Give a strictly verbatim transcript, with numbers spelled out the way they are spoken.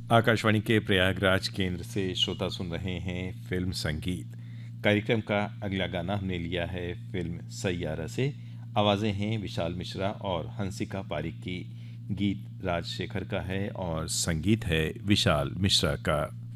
आकाशवाणी के प्रयागराज केंद्र से श्रोता सुन रहे हैं फिल्म संगीत कार्यक्रम का अगला गाना हमने लिया है फिल्म सैयारा से। आवाज़ें हैं विशाल मिश्रा और हंसिका पारिक की। गीत राजशेखर का है और संगीत है विशाल मिश्रा का।